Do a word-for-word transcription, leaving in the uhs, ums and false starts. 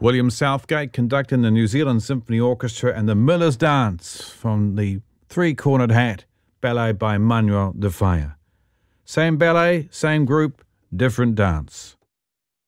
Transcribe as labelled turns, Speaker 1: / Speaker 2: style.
Speaker 1: William Southgate conducting the New Zealand Symphony Orchestra and the Miller's Dance from the Three-Cornered Hat, ballet by Manuel de Falla. Same ballet, same group, different dance.